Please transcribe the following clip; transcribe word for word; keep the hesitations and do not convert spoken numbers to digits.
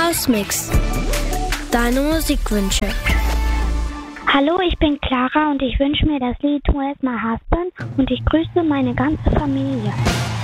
Hausmix. Deine Musikwünsche. Hallo, ich bin Clara und ich wünsche mir das Lied Where's My Husband und ich grüße meine ganze Familie.